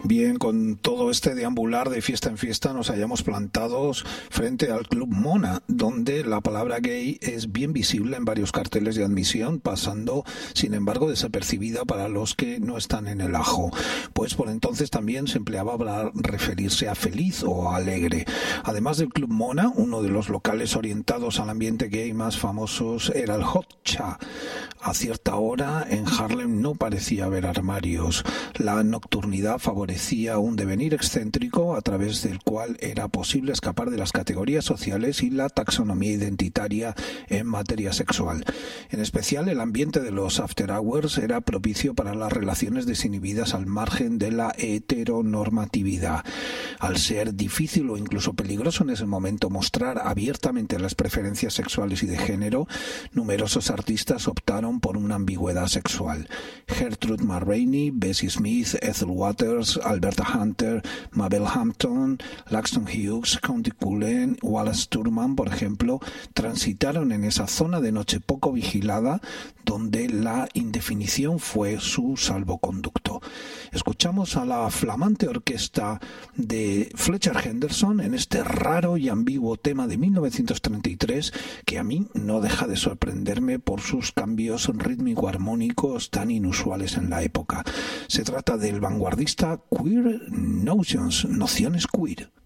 Bien, con todo este deambular de fiesta en fiesta nos hallamos plantados frente al Club Mona, donde la palabra gay es bien visible en varios carteles de admisión, pasando, sin embargo, desapercibida para los que no están en el ajo, pues por entonces también se empleaba para referirse a feliz o alegre. Además del Club Mona, uno de los locales orientados al ambiente gay más famosos era el Hot Cha. A cierta hora en Harlem no parecía haber armarios. La nocturnidad favorecía un devenir excéntrico a través del cual era posible escapar de las categorías sociales y la taxonomía identitaria en materia sexual. En especial, el ambiente de los after hours era propicio para las relaciones desinhibidas al margen de la heteronormatividad. Al ser difícil o incluso peligroso en ese momento mostrar abiertamente las preferencias sexuales y de género, numerosos artistas optaron por una ambigüedad sexual. Gertrude McRaney, Bessie Smith, Ethel Waters, Alberta Hunter, Mabel Hampton, Langston Hughes, Countee Cullen, Wallace Sturman, por ejemplo, transitaron en esa zona de noche poco vigilada donde la indefinición fue su salvoconducto. Escuchamos a la flamante orquesta de Fletcher Henderson en este raro y ambiguo tema de 1933 que a mí no deja de sorprenderme por sus cambios rítmico-armónicos tan inusuales en la época. Se trata del vanguardista Queer Notions, nociones queer.